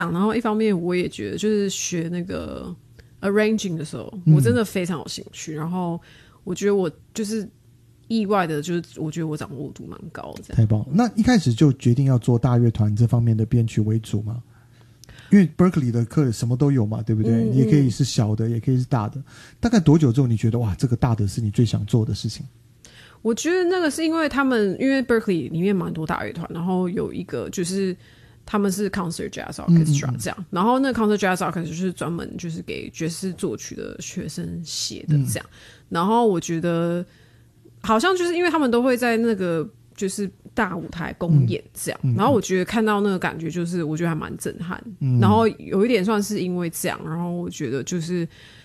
然后一方面我也觉得就是学那个 arranging 的时候，我真的非常有兴趣，然后我觉得我就是意外的，就是我觉得我掌握度蛮高的。 太棒了！那一开始就决定要做大乐团这方面的编曲为主吗？因为 Berkeley 的课什么都有嘛，对不对？也可以是小的，也可以是大的。大概多久之后你觉得哇，这个大的是你最想做的事情？ 我觉得那个是因为因为 Berkeley 里面蛮多大乐团，然后有一个就是他们是 Concert Jazz Orchestra 这样，然后那个 Concert Jazz Orchestra 就是专门就是给爵士作曲的学生写的这样，然后我觉得好像就是因为他们都会在那个就是大舞台公演这样，然后我觉得看到那个感觉就是我觉得还蛮震撼，然后有一点算是因为这样，然后我觉得就是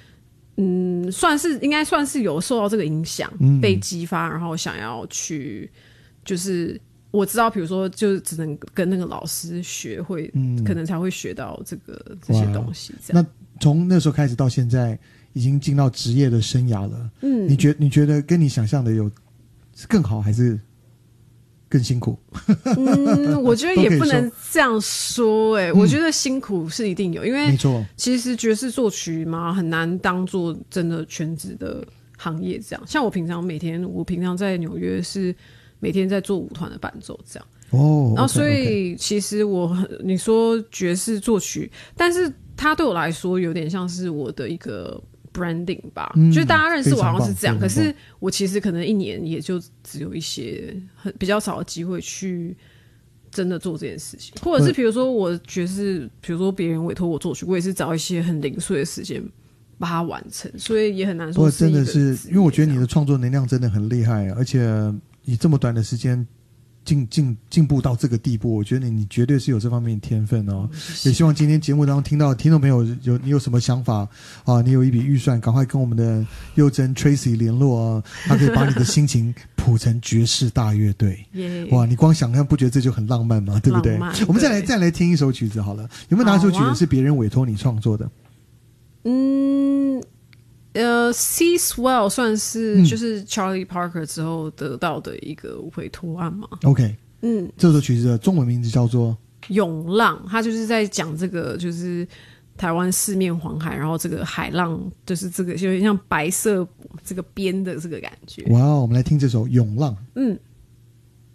应该算是有受到这个影响，被激发，然后想要去就是我知道比如说就只能跟那个老师学会，可能才会学到这些东西这样。 那从那时候开始到现在已经进到职业的生涯了，你觉得跟你想象的是更好还是更辛苦？ 我觉得也不能这样说我觉得辛苦是一定有，因为没错， 其实爵士作曲嘛很难当做真的全职的行业这样。像我平常在纽约是每天在做舞团的伴奏这样然后所以其实你说爵士作曲，但是它对我来说有点像是我的一个branding 吧，就是大家认识我好像是这样，可是我其实可能一年也就只有一些比较少的机会去真的做这件事情，或者是比如说我爵士，比如说别人委托我作曲，我也是找一些很零碎的时间把它完成，所以也很难说是一个。 真的是因为我觉得你的创作能量真的很厉害，而且以这么短的时间进步到这个地步，我觉得你绝对是有这方面的天分哦。也希望今天节目当中听到的听众朋友你有什么想法啊？你有一笔预算，赶快跟我们的佑真 Tracy 联络啊，他可以把你的心情谱成爵士大乐队。哇，你光想象不觉得这就很浪漫吗？对不对？我们再来听一首曲子好了，有没有哪首曲子是别人委托你创作的 ？Sea Swell 算是就是 Charlie Parker 之后得到的一个委托案嘛。 OK， 这首曲子的中文名字叫做涌浪，它就是在讲这个就是台湾四面环海，然后这个海浪就是这个有点像白色这个边的这个感觉。 哇，我们来听这首涌浪。